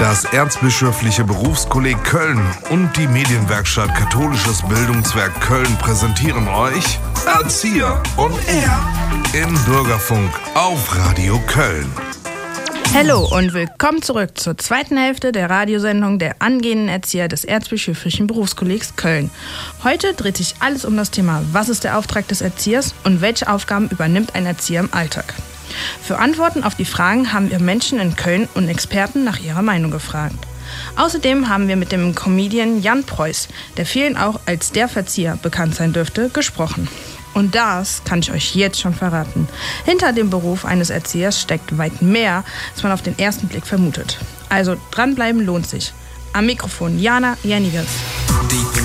Das Erzbischöfliche Berufskolleg Köln und die Medienwerkstatt Katholisches Bildungswerk Köln präsentieren euch Erzieher on Air im Bürgerfunk auf Radio Köln. Hallo und willkommen zurück zur zweiten Hälfte der Radiosendung der angehenden Erzieher des Erzbischöflichen Berufskollegs Köln. Heute dreht sich alles um das Thema, was ist der Auftrag des Erziehers und welche Aufgaben übernimmt ein Erzieher im Alltag. Für Antworten auf die Fragen haben wir Menschen in Köln und Experten nach ihrer Meinung gefragt. Außerdem haben wir mit dem Comedian Jan Preuß, der vielen auch als der Verzieher bekannt sein dürfte, gesprochen. Und das kann ich euch jetzt schon verraten. Hinter dem Beruf eines Erziehers steckt weit mehr, als man auf den ersten Blick vermutet. Also dranbleiben lohnt sich. Am Mikrofon Jana Jeniges.